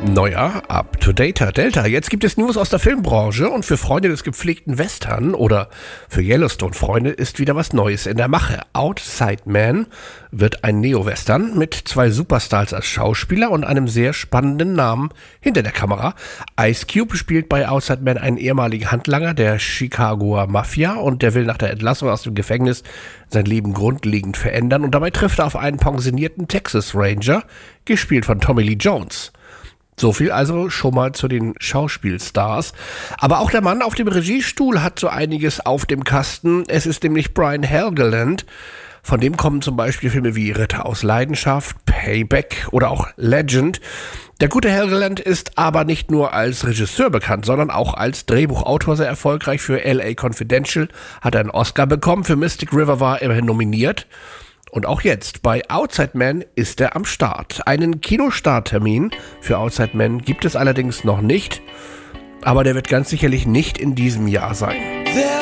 Neuer Up-to-Dater Delta. Jetzt gibt es News aus der Filmbranche und für Freunde des gepflegten Western oder für Yellowstone-Freunde ist wieder was Neues in der Mache. Outside Man wird ein Neo-Western mit 2 Superstars als Schauspieler und einem sehr spannenden Namen hinter der Kamera. Ice Cube spielt bei Outside Man einen ehemaligen Handlanger der Chicagoer Mafia und der will nach der Entlassung aus dem Gefängnis sein Leben grundlegend verändern und dabei trifft er auf einen pensionierten Texas Ranger, gespielt von Tommy Lee Jones. So viel also schon mal zu den Schauspielstars. Aber auch der Mann auf dem Regiestuhl hat so einiges auf dem Kasten. Es ist nämlich Brian Helgeland. Von dem kommen zum Beispiel Filme wie Ritter aus Leidenschaft, Payback oder auch Legend. Der gute Helgeland ist aber nicht nur als Regisseur bekannt, sondern auch als Drehbuchautor sehr erfolgreich. Für LA Confidential hat er einen Oscar bekommen. Für Mystic River war er immerhin nominiert. Und auch jetzt, bei Outside Man ist er am Start. Einen Kinostarttermin für Outside Man gibt es allerdings noch nicht, aber der wird ganz sicherlich nicht in diesem Jahr sein.